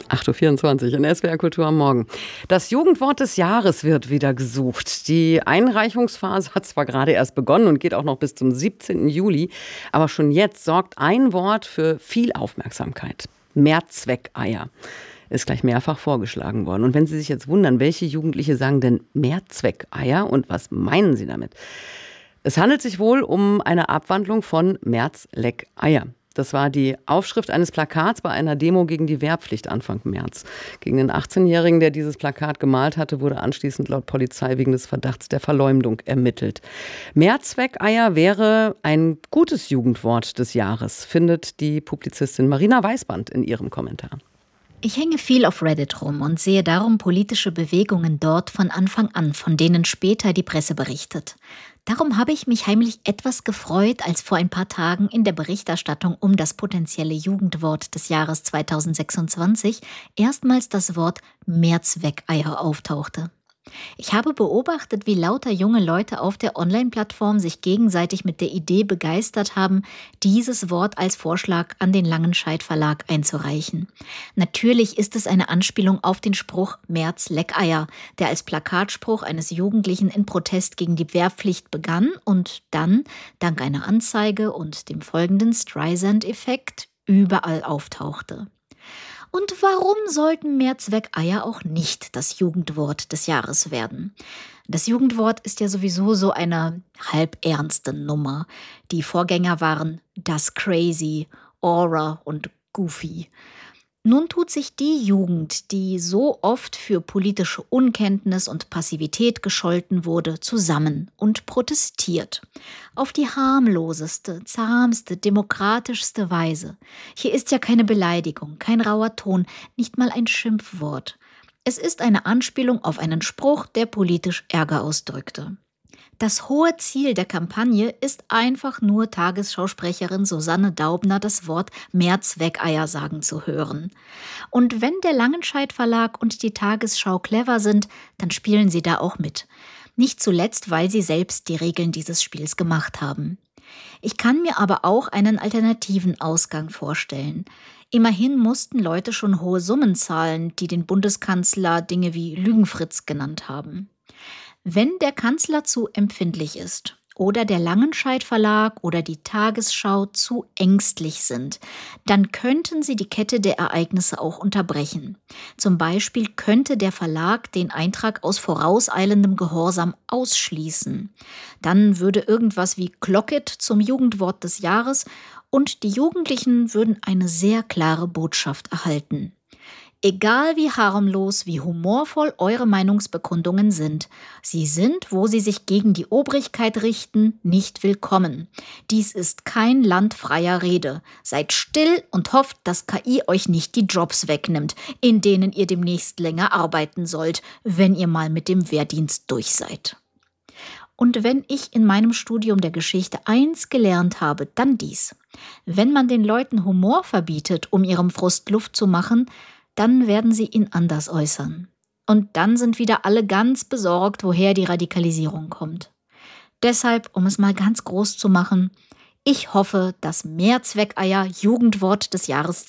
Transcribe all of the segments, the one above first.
8.24 Uhr in SWR Kultur am Morgen. Das Jugendwort des Jahres wird wieder gesucht. Die Einreichungsphase hat zwar gerade erst begonnen und geht auch noch bis zum 17. Juli, aber schon jetzt sorgt ein Wort für viel Aufmerksamkeit. Mehrzweckeier ist gleich mehrfach vorgeschlagen worden. Und wenn Sie sich jetzt wundern, welche Jugendliche sagen denn Mehrzweckeier und was meinen sie damit? Es handelt sich wohl um eine Abwandlung von März-Leck-Eier. Das war die Aufschrift eines Plakats bei einer Demo gegen die Wehrpflicht Anfang März. Gegen den 18-Jährigen, der dieses Plakat gemalt hatte, wurde anschließend laut Polizei wegen des Verdachts der Verleumdung ermittelt. Mehrzweckeier wäre ein gutes Jugendwort des Jahres, findet die Publizistin Marina Weißband in ihrem Kommentar. Ich hänge viel auf Reddit rum und sehe darum politische Bewegungen dort von Anfang an, von denen später die Presse berichtet. Darum habe ich mich heimlich etwas gefreut, als vor ein paar Tagen in der Berichterstattung um das potenzielle Jugendwort des Jahres 2026 erstmals das Wort Mehrzweckeier auftauchte. Ich habe beobachtet, wie lauter junge Leute auf der Online-Plattform sich gegenseitig mit der Idee begeistert haben, dieses Wort als Vorschlag an den Langenscheidt Verlag einzureichen. Natürlich ist es eine Anspielung auf den Spruch März-Leck-Eier, der als Plakatspruch eines Jugendlichen in Protest gegen die Wehrpflicht begann und dann, dank einer Anzeige und dem folgenden Streisand-Effekt, überall auftauchte. Und warum sollten Mehrzweckeier auch nicht das Jugendwort des Jahres werden? Das Jugendwort ist ja sowieso so eine halbernste Nummer. Die Vorgänger waren das Crazy, Aura und Goofy. Nun tut sich die Jugend, die so oft für politische Unkenntnis und Passivität gescholten wurde, zusammen und protestiert. Auf die harmloseste, zahmste, demokratischste Weise. Hier ist ja keine Beleidigung, kein rauer Ton, nicht mal ein Schimpfwort. Es ist eine Anspielung auf einen Spruch, der politisch Ärger ausdrückte. Das hohe Ziel der Kampagne ist einfach nur Tagesschausprecherin Susanne Daubner das Wort Mehrzweckeier sagen zu hören. Und wenn der Langenscheidt Verlag und die Tagesschau clever sind, dann spielen sie da auch mit. Nicht zuletzt, weil sie selbst die Regeln dieses Spiels gemacht haben. Ich kann mir aber auch einen alternativen Ausgang vorstellen. Immerhin mussten Leute schon hohe Summen zahlen, die den Bundeskanzler Dinge wie Lügenfritz genannt haben. Wenn der Kanzler zu empfindlich ist oder der Langenscheidt Verlag oder die Tagesschau zu ängstlich sind, dann könnten sie die Kette der Ereignisse auch unterbrechen. Zum Beispiel könnte der Verlag den Eintrag aus vorauseilendem Gehorsam ausschließen. Dann würde irgendwas wie Clockit zum Jugendwort des Jahres und die Jugendlichen würden eine sehr klare Botschaft erhalten. Egal wie harmlos, wie humorvoll eure Meinungsbekundungen sind, sie sind, wo sie sich gegen die Obrigkeit richten, nicht willkommen. Dies ist kein Land freier Rede. Seid still und hofft, dass KI euch nicht die Jobs wegnimmt, in denen ihr demnächst länger arbeiten sollt, wenn ihr mal mit dem Wehrdienst durch seid. Und wenn ich in meinem Studium der Geschichte eins gelernt habe, dann dies. Wenn man den Leuten Humor verbietet, um ihrem Frust Luft zu machen, dann werden sie ihn anders äußern. Und dann sind wieder alle ganz besorgt, woher die Radikalisierung kommt. Deshalb, um es mal ganz groß zu machen, ich hoffe, dass Mehrzweckeier Jugendwort des Jahres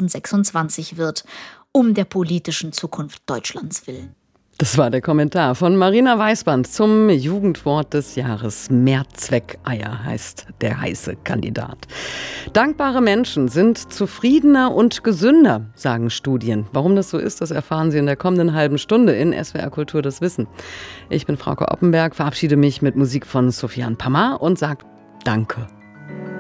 2026 wird, um der politischen Zukunft Deutschlands willen. Das war der Kommentar von Marina Weißband zum Jugendwort des Jahres. Mehrzweckeier heißt der heiße Kandidat. Dankbare Menschen sind zufriedener und gesünder, sagen Studien. Warum das so ist, das erfahren Sie in der kommenden halben Stunde in SWR Kultur das Wissen. Ich bin Frauke Oppenberg, verabschiede mich mit Musik von Sofian Pamar und sage Danke.